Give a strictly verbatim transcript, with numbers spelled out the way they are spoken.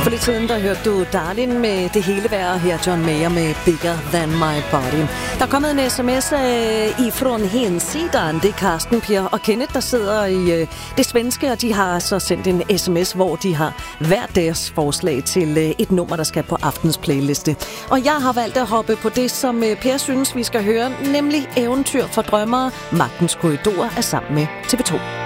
For lidt siden, der hørte du Darlin med Det hele værd, her John Mayer med Bigger Than My Body. Der er kommet en sms øh, ifrån hensidan. Det er Karsten, Per og Kenneth, der sidder i øh, det svenske, og de har så sendt en sms, hvor de har hver deres forslag til øh, et nummer, der skal på aftens playliste. Og jeg har valgt at hoppe på det, som øh, Per synes, vi skal høre, nemlig Eventyr for drømmere. Magtens Korridorer er sammen med T V to.